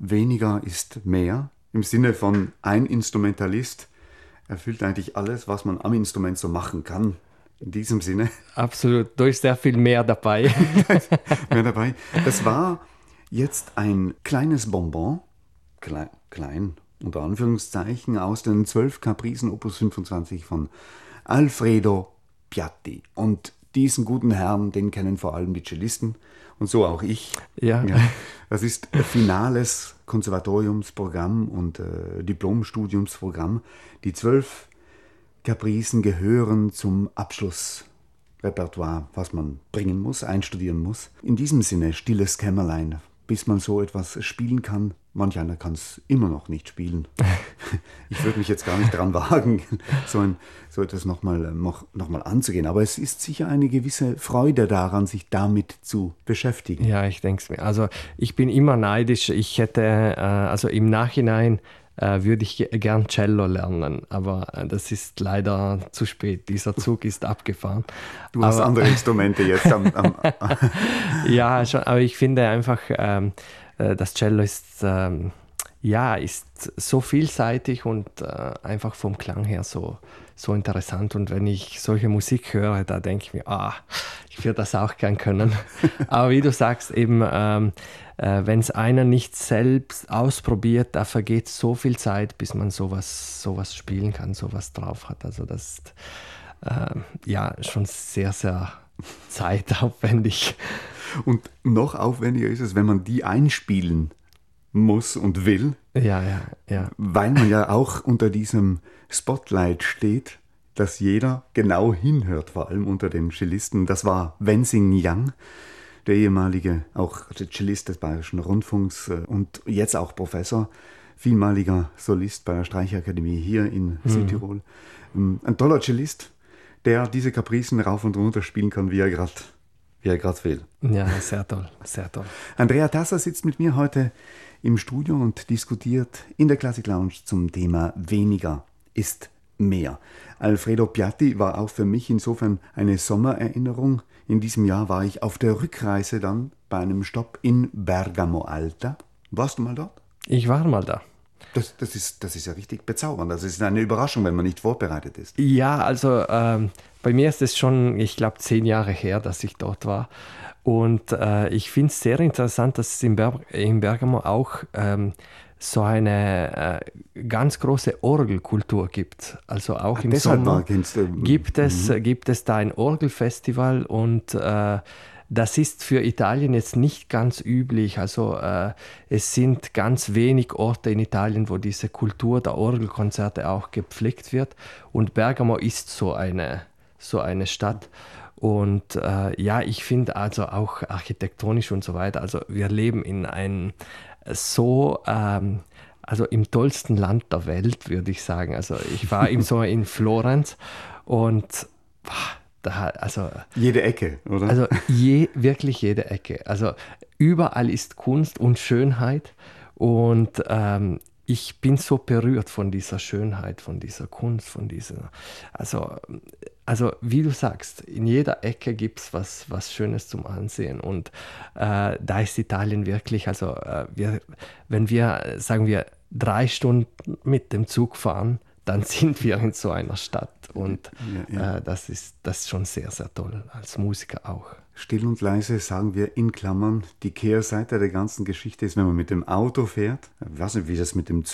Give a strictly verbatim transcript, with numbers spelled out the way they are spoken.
weniger ist mehr, im Sinne von ein Instrumentalist erfüllt eigentlich alles, was man am Instrument so machen kann. In diesem Sinne. Absolut, da ist sehr viel mehr dabei. mehr dabei. Das war jetzt ein kleines Bonbon, klein, klein unter Anführungszeichen, aus den zwölf Capricen Opus fünfundzwanzig von Alfredo Piatti. Und diesen guten Herrn, den kennen vor allem die Cellisten und so auch ich. Ja. Ja, das ist finales Konservatoriumsprogramm und äh, Diplomstudiumsprogramm. Die zwölf Capricen gehören zum Abschlussrepertoire, was man bringen muss, einstudieren muss. In diesem Sinne, stilles Kämmerlein, bis man so etwas spielen kann. Manch einer kann es immer noch nicht spielen. Ich würde mich jetzt gar nicht dran wagen, so, ein, so etwas nochmal noch, noch mal anzugehen. Aber es ist sicher eine gewisse Freude daran, sich damit zu beschäftigen. Ja, ich denke es mir. Also ich bin immer neidisch. Ich hätte, äh, also im Nachhinein äh, würde ich ge- gern Cello lernen, aber äh, das ist leider zu spät. Dieser Zug ist abgefahren. Du hast aber, andere Instrumente jetzt. Am, am ja, schon, aber ich finde einfach, ähm, äh, das Cello ist, ähm, ja, ist so vielseitig und äh, einfach vom Klang her so, so interessant. Und wenn ich solche Musik höre, da denke ich mir, ah, ich würde das auch gern können. Aber wie du sagst, eben, ähm, äh, wenn es einer nicht selbst ausprobiert, da vergeht so viel Zeit, bis man sowas, sowas spielen kann, sowas drauf hat. Also das ist äh, ja schon sehr, sehr zeitaufwendig. Und noch aufwendiger ist es, wenn man die einspielen muss und will. Ja, ja, ja. Weil man ja auch unter diesem Spotlight steht, dass jeder genau hinhört, vor allem unter den Cellisten. Das war Wensing Yang, der ehemalige, auch Cellist des Bayerischen Rundfunks und jetzt auch Professor, vielmaliger Solist bei der Streicherakademie hier in mhm. Südtirol. Ein toller Cellist, der diese Capricen rauf und runter spielen kann, wie er gerade wie er gerade will. Ja, sehr toll, sehr toll. Andrea Tasser sitzt mit mir heute im Studio und diskutiert in der Classic Lounge zum Thema Weniger ist mehr. Alfredo Piatti war auch für mich insofern eine Sommererinnerung. In diesem Jahr war ich auf der Rückreise dann bei einem Stopp in Bergamo Alta. Warst du mal dort? Ich war mal da. Das, das, ist, das ist ja richtig bezaubernd. Also es ist eine Überraschung, wenn man nicht vorbereitet ist. Ja, also ähm, bei mir ist es schon, ich glaube, zehn Jahre her, dass ich dort war. Und äh, ich finde es sehr interessant, dass es in, Ber- in Bergamo auch ähm, so eine äh, ganz große Orgelkultur gibt. Also auch Ach, im Sommer du, gibt, es, mhm. gibt es da ein Orgelfestival und äh, das ist für Italien jetzt nicht ganz üblich. Also äh, es sind ganz wenig Orte in Italien, wo diese Kultur der Orgelkonzerte auch gepflegt wird. Und Bergamo ist so eine, so eine Stadt. Und äh, ja, ich finde also auch architektonisch und so weiter, also wir leben in einem so, ähm, also im tollsten Land der Welt, würde ich sagen. Also ich war im Sommer in Florenz und boah, da, also jede Ecke, oder? Also je, wirklich jede Ecke. Also überall ist Kunst und Schönheit und ähm, ich bin so berührt von dieser Schönheit, von dieser Kunst, von dieser, also, also wie du sagst, in jeder Ecke gibt es was, was Schönes zum Ansehen und äh, da ist Italien wirklich, also äh, wir, wenn wir, sagen wir, drei Stunden mit dem Zug fahren, dann sind wir in so einer Stadt und ja, ja. Äh, das ist das ist schon sehr, sehr toll, als Musiker auch. Still und leise sagen wir in Klammern, die Kehrseite der ganzen Geschichte ist, wenn man mit dem Auto fährt, ich weiß nicht, wie das mit dem